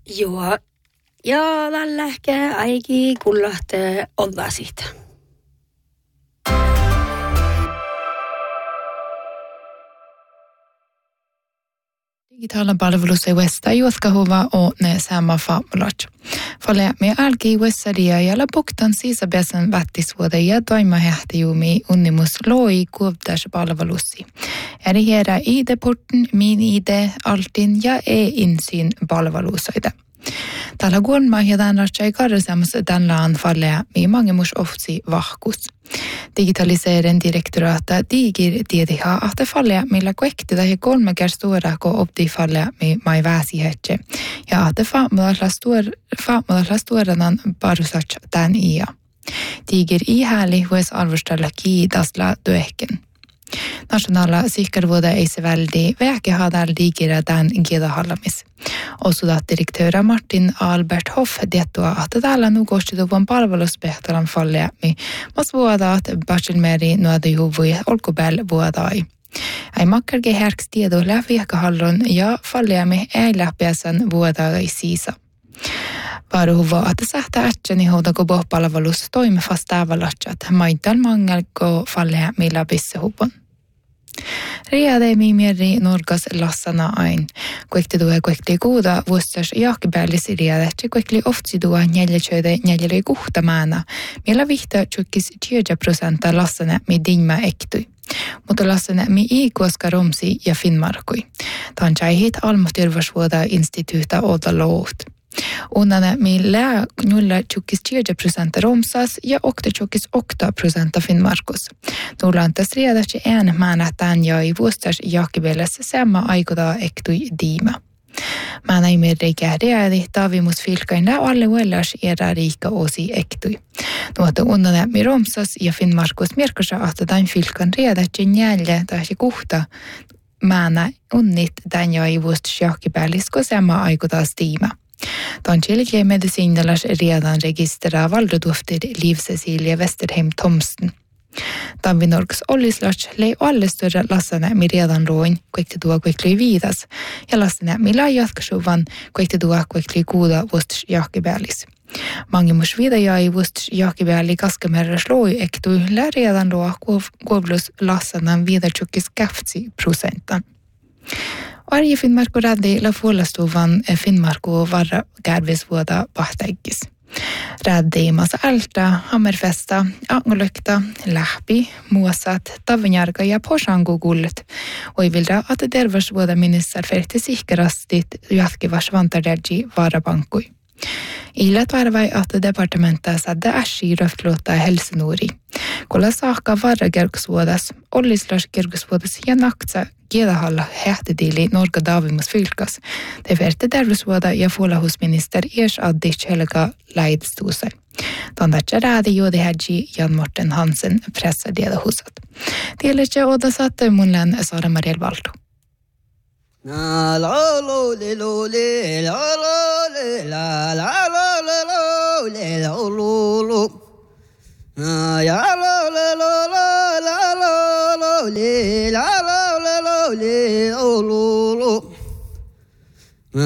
Joo. Ja tällä ehkä aiki kullahte olla siitä. Digitalen palvelussa Westa juotkahova on ne sama faamulat. Falle me alki Westadia ja lapuktan sisäbesen vättisvuoden ja toimahähtijuumi unnimus loi kuoptas palvelussi. Eri hiera ID-porten, min ID, altin ja e-insyn palvelusoita. Tällä kuolmaa ja tämän ratsai karsamassa tämän falle me mangemus oftsi vahkus. Digitaliseren direktoraata digir tiedihaa ahte falle millä koektida ja 3 stora ko opti falle me mai väsihetse. Ja ahte faamudalla stuoranan parusats tän ia. Digir ihäli hues arvostella kiitasla työhken. Nationala sikkervuoda ei se väldi väkehadal digira tämän kiidahallamis. Osudatdirektöra Martin Albert Hoff tiettua, että täällä nukostuvan palveluspehtalan falleami, mas vuodaat bachelmeri nuoda juvui olkupäällä vuodai. Ei makkarge härks tiedo läviäkahallon ja falleami ei läpiäsän vuodai siisa. Varuhuva, että sähtää ätseni houdako palvelus toimi vastaavalachat, maittal mangelko falleami läpissä huvon. Riademi mieri Norgas lassana ain. Kuekti tuo kuekli kuuda vuostas jahkipäällisi riadetsi kuekli oftsi tuo njäljeköide njäljeli kuhtamääna, millä vihta tjukkis 10% lassana mi dinma ektui. Mutta lassana mi ei koska romsi ja Finnmarkui. Tämän tjäihit almustyrvasvuoda instituuta oda loot. Unnana mi lää nulla tjukkis 10% romsas ja okta tjukkis 8% Finnmarkus. Nulantas riedästi määnä tämän joi vuostas jahkivelessä sama aikoda ektui diima. Määnä imirri kähdeädi tavimus filkain lää alle uellas era riika osi ektui. Nuoto unnana mi romsas ja Finnmarkus mirkosa ahta tämän filkan riedästi njälje tähti kuhta määnä unnit tämän joi vuostas jahkipällisko sama aikoda diima. Tämän tjälkeen mediciinalas redan registrerar valdotuoftir Liv Cecilia Westerheim Thomsen. Tämän vinorks ollislats lei alle större lassana mi redan roin, kuekti tuo kuekli viidas, ja lassana mi lai jatkasuvan, kuekti tuo kuekli kuuda vuostas jahkipäälis. Mangimus vida jäi vuostas jahkipääli kaskamerras loi ektui lä redan roa kuovlus lassana vida tjukkis 50%. Arje Finnmarku räddi la fuolastuvan Finnmarku varra kärvisvuoda pahtaikkis. Räddi massa ältä, hammerfesta, angolökta, lähpi, muosat, tavinjarka ja posangugullet. Oivilda, että terveysvuoda minister ferti sihkerastit jatkivas vantarjärji varapankui. Illat varvai, että departementa sadde äsi röftluottaa helsenuuri. Kolla saakka varra kerkusvuodas, ollislas kerkusvuodas ja naktsa kiedahalla hähtedili Norga Davimus fylkas. Det färte terveysvuoda ja fuolahusminister Ers Addis Helga Leidstuuse. Tandatsa räädi juodi hädji Jan Morten Hansen pressadieda husat. Tieletse odasat munlan Sara Mariel Valdo. La la la la la la la la la la